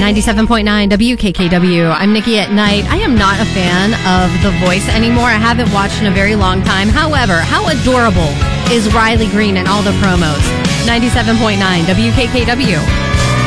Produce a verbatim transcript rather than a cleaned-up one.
ninety-seven point nine W K K W. I'm Nikki at Night. I am not a fan of The Voice anymore. I haven't watched in a very long time. However, how adorable is Riley Green and all the promos? ninety-seven point nine W K K W.